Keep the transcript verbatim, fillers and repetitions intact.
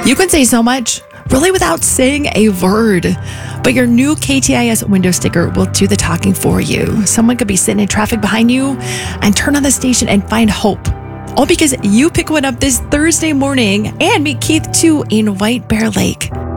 You can say so much, really without saying a word. But your new K T I S window sticker will do the talking for you. Someone could be sitting in traffic behind you and turn on the station and find hope. All because you pick one up this Thursday morning and meet Keith too in White Bear Lake.